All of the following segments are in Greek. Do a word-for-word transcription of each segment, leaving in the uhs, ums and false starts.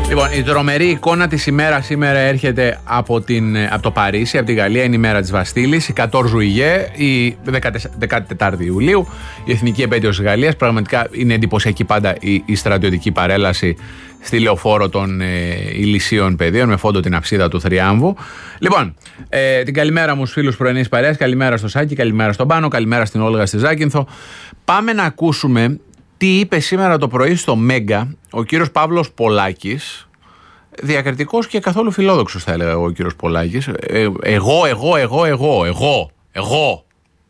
Λοιπόν, η τρομερή εικόνα της ημέρας σήμερα έρχεται από, την, από το Παρίσι, από τη Γαλλία. Είναι η μέρα της Βαστίλης, η quatorze juillet, η δεκατετάρτη Ιουλίου, η εθνική επέτειος της Γαλλίας. Πραγματικά είναι εντυπωσιακή πάντα η, η στρατιωτική παρέλαση στη λεωφόρο των ε, Ηλυσίων Πεδίων με φόντο την αψίδα του Θριάμβου. Λοιπόν, ε, την καλημέρα μου στους φίλους πρωινής παρέας, καλημέρα στο Σάκη, καλημέρα στον Πάνο, καλημέρα στην Όλγα στη Ζάκυνθο. Πάμε να ακούσουμε τι είπε σήμερα το πρωί στο Μέγκα ο κύριος Παύλος Πολάκης, διακριτικός και καθόλου φιλόδοξος θα έλεγα εγώ ο κύριος Πολάκης. Ε, εγώ, εγώ, εγώ, εγώ, εγώ, εγώ,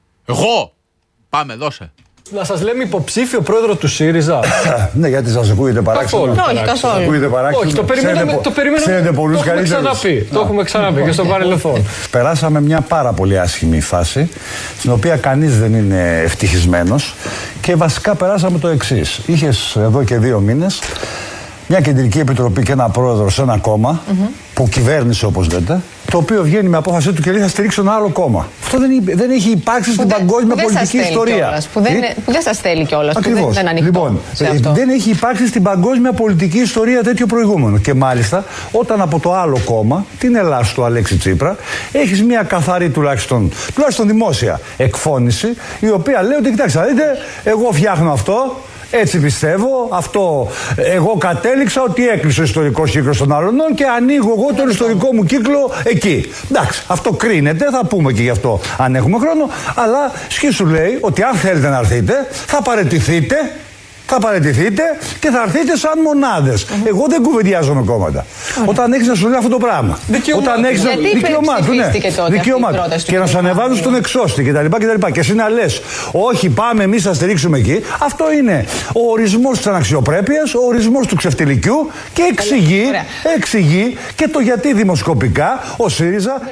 εγώ. Πάμε, δώσε. Να σας λέμε υποψήφιο πρόεδρο του ΣΥΡΙΖΑ. Ναι, γιατί σας ακούγεται παράξενο. Όχι, καθόλου. Ακούγεται παράξενο. Όχι, το περιμέναμε. Το περιμέναμε. Το έχουμε ξαναπεί. Το έχουμε ξαναπεί και στο παρελθόν. Περάσαμε μια πάρα πολύ άσχημη φάση, στην οποία κανείς δεν είναι ευτυχισμένος και βασικά περάσαμε το εξής. Είχες εδώ και δύο μήνες μια κεντρική επιτροπή και ένα πρόεδρο σε ένα κόμμα mm-hmm. που κυβέρνησε, όπως λέτε, το οποίο βγαίνει με απόφασή του και λέει θα στηρίξω ένα άλλο κόμμα. Αυτό δεν, δεν έχει υπάρξει στην παγκόσμια πολιτική ιστορία. Κιόλας, που δεν, που δεν σας θέλει κιόλας. Ακριβώς. Που δεν, δεν λοιπόν, δεν έχει υπάρξει στην παγκόσμια πολιτική ιστορία τέτοιο προηγούμενο. Και μάλιστα όταν από το άλλο κόμμα, την Ελλάς του Αλέξη Τσίπρα, έχεις μια καθαρή τουλάχιστον, τουλάχιστον δημόσια εκφώνηση, η οποία λέει ότι κοιτάξτε, δείτε, εγώ φτιάχνω αυτό. Έτσι πιστεύω, αυτό εγώ κατέληξα ότι έκλεισε ο ιστορικός κύκλος των Αλωνών και ανοίγω εγώ τον ιστορικό μου κύκλο εκεί. Εντάξει, αυτό κρίνεται, θα πούμε και γι' αυτό αν έχουμε χρόνο, αλλά σκι σου λέει ότι αν θέλετε να έρθετε θα παραιτηθείτε, θα παραιτηθείτε και θα έρθετε σαν μονάδες. Mm-hmm. Εγώ δεν κουβεντιάζω με κόμματα. Mm-hmm. Όταν έχεις να σου λέει αυτό το πράγμα. Δικαιωμάτου. Όταν έχεις να... Δικαιωμάτου, ναι. Δικαιωμάτου. Και να σου ανεβάζουν στον εξώστη κτλ. Και εσύ να λες, όχι, πάμε εμείς να στηρίξουμε εκεί. Αυτό είναι ο ορισμός της αναξιοπρέπειας, ο ορισμός του ξεφτιλικιού και εξηγεί, εξηγεί και το γιατί δημοσκοπικά ο ΣΥΡΙΖΑ.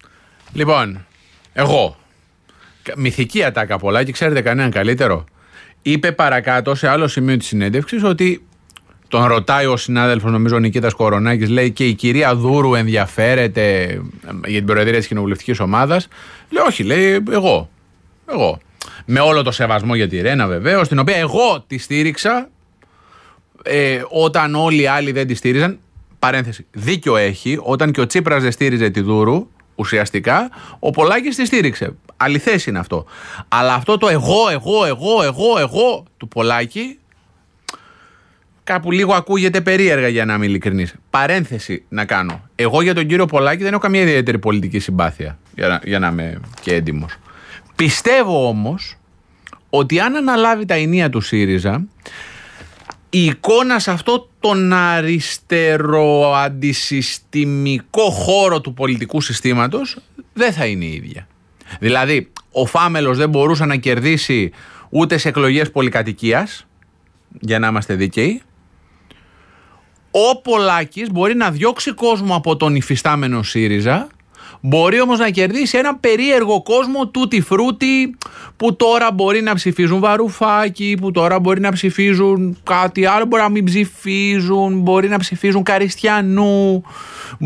Λοιπόν, εγώ. Μυθική ατάκα πολλά και ξέρετε κανέναν καλύτερο. Είπε παρακάτω σε άλλο σημείο της συνέντευξης ότι τον ρωτάει ο συνάδελφος, νομίζω ο Νικήτας Κορονάκης, λέει και η κυρία Δούρου ενδιαφέρεται για την προεδρία της κοινοβουλευτικής ομάδας. Λέει όχι, λέει εγώ. Εγώ. Με όλο το σεβασμό για τη Ρένα βεβαίως, την οποία εγώ τη στήριξα ε, όταν όλοι οι άλλοι δεν τη στήριζαν. Παρένθεση, δίκιο έχει, όταν και ο Τσίπρας δεν στήριζε τη Δούρου, ουσιαστικά, ο Πολάκης τη στήριξε. Αληθές είναι αυτό. Αλλά αυτό το εγώ, εγώ, εγώ, εγώ, εγώ του Πολάκη κάπου λίγο ακούγεται περίεργα για να είμαι ειλικρινής. Παρένθεση να κάνω. Εγώ για τον κύριο Πολάκη δεν έχω καμία ιδιαίτερη πολιτική συμπάθεια, για να, για να είμαι και έντιμος. Πιστεύω όμως ότι αν αναλάβει τα ενία του ΣΥΡΙΖΑ, η εικόνα σε αυτό τον αριστερο αντισυστημικό χώρο του πολιτικού συστήματος δεν θα είναι η ίδια. Δηλαδή, ο Φάμελος δεν μπορούσε να κερδίσει ούτε σε εκλογές πολυκατοικίας, για να είμαστε δίκαιοι. Ο Πολάκης μπορεί να διώξει κόσμο από τον υφιστάμενο ΣΥΡΙΖΑ, μπορεί όμως να κερδίσει ένα περίεργο κόσμο τούτη φρούτη που τώρα μπορεί να ψηφίζουν Βαρουφάκη, που τώρα μπορεί να ψηφίζουν κάτι άλλο, μπορεί να μην ψηφίζουν, μπορεί να ψηφίζουν Καριστιανού,